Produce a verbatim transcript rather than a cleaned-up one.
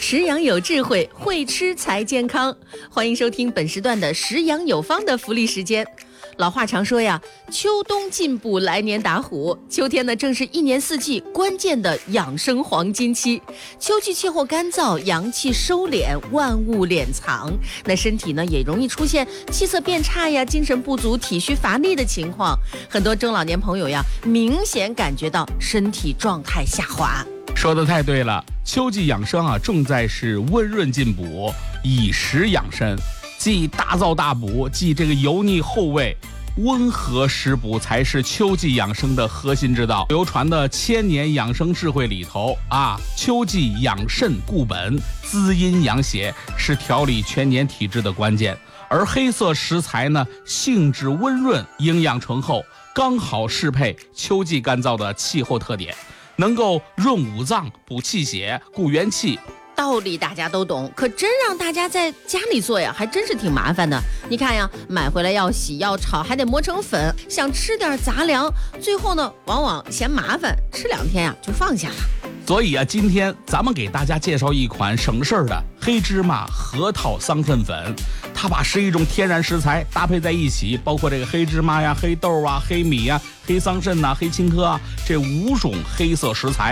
食养有智慧，会吃才健康。欢迎收听本时段的食养有方的福利时间。老话常说呀，秋冬进补，来年打虎。秋天呢，正是一年四季关键的养生黄金期。秋季气候干燥，阳气收敛，万物敛藏，那身体呢也容易出现气色变差呀、精神不足、体虚乏力的情况。很多中老年朋友呀，明显感觉到身体状态下滑。 说得太对了，秋季养生啊，重在是温润进补，以食养身，既大燥大补，既这个油腻厚味，温和食补才是秋季养生的核心之道。流传的千年养生智慧里头啊，秋季养肾固本，滋阴养血，是调理全年体质的关键。而黑色食材呢，性质温润，营养醇厚，刚好适配秋季干燥的气候特点，能够润五脏、补气血、固元气。 道理大家都懂，可真让大家在家里做呀，还真是挺麻烦的。你看呀，买回来要洗要炒，还得磨成粉，想吃点杂粮，最后呢，往往嫌麻烦，吃两天呀就放下了。 所以啊，今天咱们给大家介绍一款省事儿的黑芝麻核桃桑葚粉。它把十一种天然食材搭配在一起，包括这个黑芝麻呀、黑豆啊、黑米呀、黑桑葚呐、黑青稞啊，这五种黑色食材